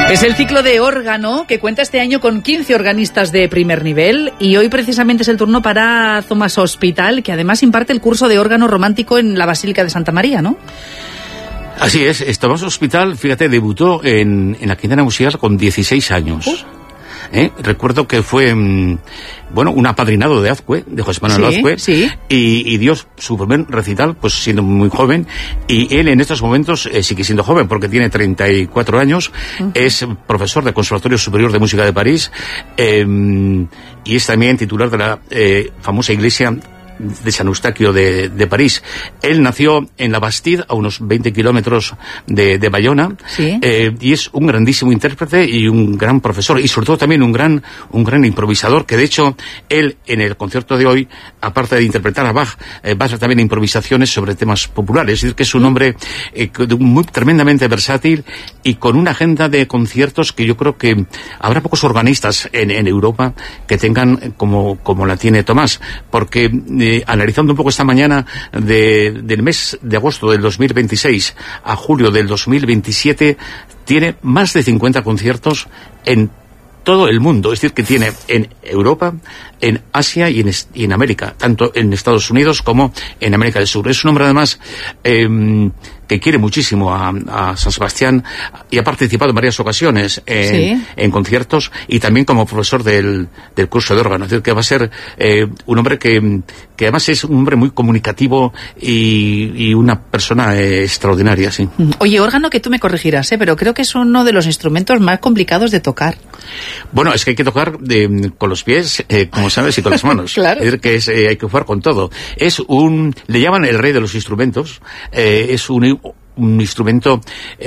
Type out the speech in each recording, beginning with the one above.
Es el ciclo de órgano que cuenta este año con 15 organistas de primer nivel y hoy precisamente es el turno para Thomas Hospital, que además imparte el curso de órgano romántico en la Basílica de Santa María, ¿no? Así es, Thomas Hospital, fíjate, debutó en la Quintana Musical con 16 años. Recuerdo que fue, un apadrinado de Azcue, de José Manuel Azcue, sí. Y dio su primer recital, pues siendo muy joven, y él en estos momentos sigue siendo joven, porque tiene 34 años, es profesor del Conservatorio Superior de Música de París, y es también titular de la famosa iglesia de San Eustaquio de París. Él nació en la Bastide, a unos 20 kilómetros de Bayona, y es un grandísimo intérprete y un gran profesor, y sobre todo también un gran improvisador, que de hecho, él en el concierto de hoy, aparte de interpretar a Bach, va a hacer también improvisaciones sobre temas populares, es decir, que es un hombre muy tremendamente versátil y con una agenda de conciertos que yo creo que habrá pocos organistas en Europa que tengan como la tiene Tomás, porque analizando un poco esta mañana del mes de agosto del 2026 a julio del 2027, tiene más de 50 conciertos en todo el mundo, es decir, que tiene en Europa, en Asia y en América, tanto en Estados Unidos como en América del Sur. Es un hombre además que quiere muchísimo a San Sebastián y ha participado en varias ocasiones en conciertos y también como profesor del curso de órgano. Es decir, que va a ser un hombre que además es un hombre muy comunicativo y una persona extraordinaria, sí. Oye, órgano, que tú me corregirás, pero creo que es uno de los instrumentos más complicados de tocar. Bueno, es que hay que tocar con los pies, como sabes, y con las manos. Claro. Es decir, que hay que jugar con todo. Le llaman el rey de los instrumentos, es un instrumento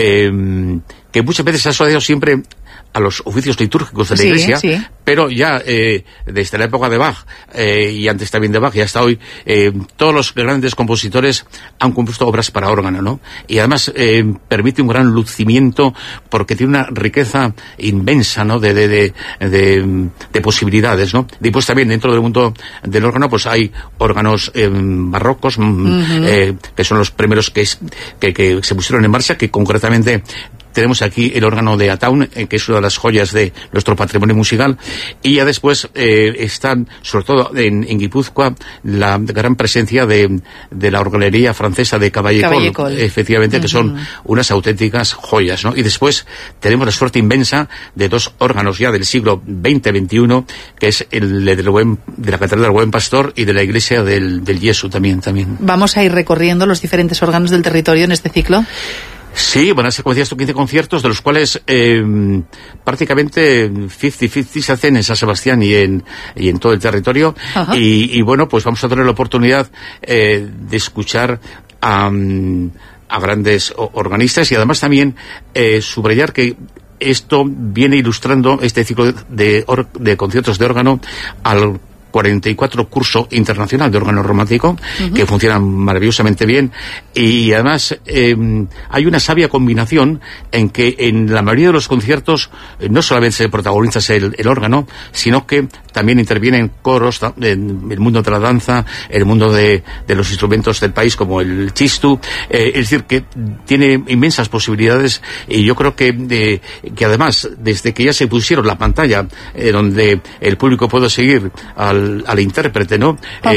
que muchas veces se ha asociado siempre a los oficios litúrgicos de la Iglesia, pero ya desde la época de Bach y antes también de Bach y hasta hoy, todos los grandes compositores han compuesto obras para órgano, ¿no? Y además permite un gran lucimiento porque tiene una riqueza inmensa, ¿no? de posibilidades, ¿no? Después también dentro del mundo del órgano pues hay órganos barrocos, que son los primeros que se pusieron en marcha, que concretamente tenemos aquí el órgano de Ataun, que es una de las joyas de nuestro patrimonio musical, y ya después están, sobre todo en Guipúzcoa, la gran presencia de la organería francesa de Caballé-Coll, efectivamente, que son unas auténticas joyas, ¿no? Y después tenemos la suerte inmensa de dos órganos ya del siglo XX-XXI, que es el de la Catedral del Buen Pastor y de la Iglesia del Yesu también. ¿Vamos a ir recorriendo los diferentes órganos del territorio en este ciclo? Sí, van a ser, como decías tú, 15 conciertos, de los cuales prácticamente 50-50 se hacen en San Sebastián y en todo el territorio. Y bueno, pues vamos a tener la oportunidad de escuchar a grandes organistas y además también subrayar que esto viene ilustrando este ciclo de conciertos de órgano al 44 curso internacional de órgano romántico, que funcionan maravillosamente bien, y además hay una sabia combinación en que en la mayoría de los conciertos no solamente se protagoniza el órgano, sino que también intervienen coros en el mundo de la danza, el mundo de los instrumentos del país como el chistu, es decir, que tiene inmensas posibilidades, y yo creo que además, desde que ya se pusieron la pantalla donde el público puede seguir al intérprete, ¿no?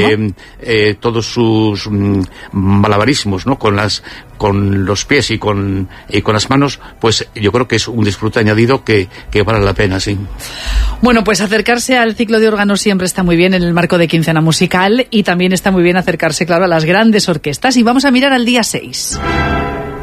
Todos sus malabarismos, ¿no? Con los pies y con las manos, pues yo creo que es un disfrute añadido que vale la pena, sí. Bueno, pues acercarse al ciclo de órganos siempre está muy bien en el marco de Quincena Musical, y también está muy bien acercarse, claro, a las grandes orquestas. Y vamos a mirar al día 6.